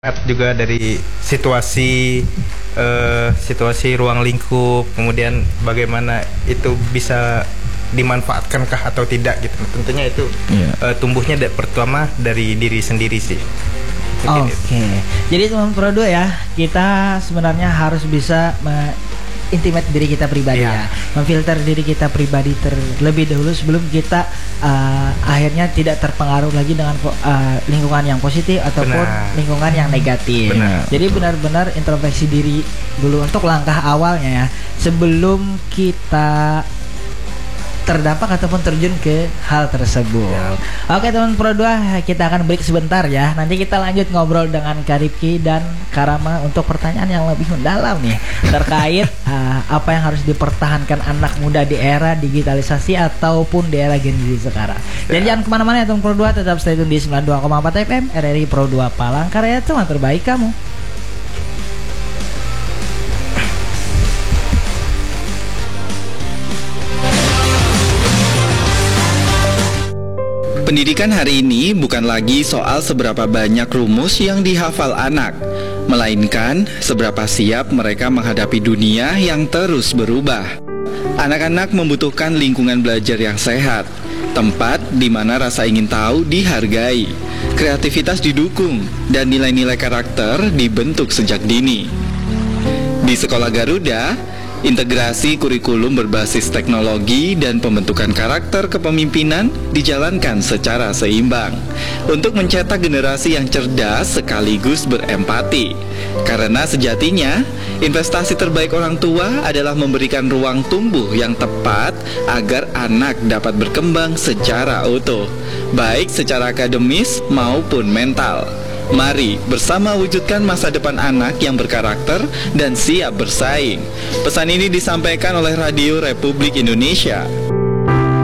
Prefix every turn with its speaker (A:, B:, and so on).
A: juga dari situasi ruang lingkup, kemudian bagaimana itu bisa dimanfaatkankah atau tidak gitu. Tentunya itu tumbuhnya pertama dari diri sendiri sih.
B: Oke. Jadi teman Pro 2 ya, kita sebenarnya harus bisa intimate diri kita pribadi ya, memfilter diri kita pribadi terlebih dahulu sebelum kita akhirnya tidak terpengaruh lagi dengan lingkungan yang positif ataupun lingkungan yang negatif. Jadi benar-benar introspeksi diri dulu untuk langkah awalnya ya, sebelum kita terdampak ataupun terjun ke hal tersebut. Oke teman Pro 2, kita akan break sebentar ya. Nanti kita lanjut ngobrol dengan Kak Rifki dan Karama untuk pertanyaan yang lebih mendalam nih terkait apa yang harus dipertahankan anak muda di era digitalisasi ataupun di era Gen Z sekarang. Dan jangan kemana-mana ya teman Pro 2, tetap stay tune di 92,4 FM RRI Pro 2 Palangkaraya, teman terbaik kamu.
C: Pendidikan hari ini bukan lagi soal seberapa banyak rumus yang dihafal anak, melainkan seberapa siap mereka menghadapi dunia yang terus berubah. Anak-anak membutuhkan lingkungan belajar yang sehat, tempat di mana rasa ingin tahu dihargai, kreativitas didukung, dan nilai-nilai karakter dibentuk sejak dini. Di Sekolah Garuda, integrasi kurikulum berbasis teknologi dan pembentukan karakter kepemimpinan dijalankan secara seimbang untuk mencetak generasi yang cerdas sekaligus berempati. Karena sejatinya, investasi terbaik orang tua adalah memberikan ruang tumbuh yang tepat agar anak dapat berkembang secara utuh, baik secara akademis maupun mental. Mari bersama wujudkan masa depan anak yang berkarakter dan siap bersaing. Pesan ini disampaikan oleh Radio Republik Indonesia.